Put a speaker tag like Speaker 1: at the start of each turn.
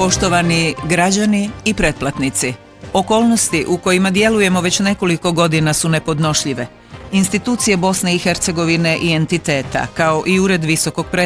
Speaker 1: Poštovani građani i pretplatnici, okolnosti u kojima djelujemo već nekoliko godina su nepodnošljive. Institucije Bosne i Hercegovine i entiteta, kao i Ured visokog